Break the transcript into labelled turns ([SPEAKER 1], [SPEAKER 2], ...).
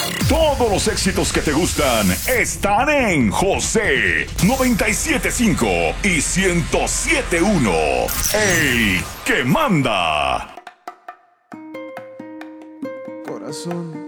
[SPEAKER 1] Todos los éxitos que te gustan están en José 97.5 y 107.1. El que manda.
[SPEAKER 2] Corazón,